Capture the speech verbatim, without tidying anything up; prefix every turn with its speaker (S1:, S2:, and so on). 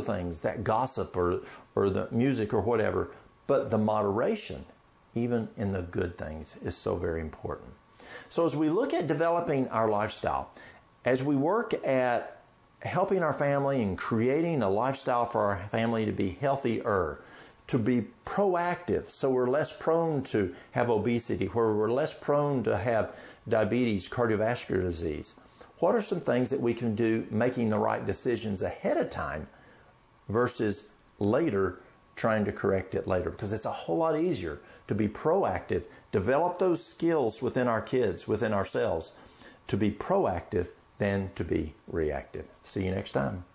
S1: things, that gossip or, or the music or whatever. But the moderation, even in the good things, is so very important. So as we look at developing our lifestyle, as we work at helping our family and creating a lifestyle for our family to be healthier, to be proactive so we're less prone to have obesity, where we're less prone to have diabetes, cardiovascular disease, what are some things that we can do making the right decisions ahead of time versus later trying to correct it later? Because it's a whole lot easier to be proactive, develop those skills within our kids, within ourselves, to be proactive than to be reactive. See you next time.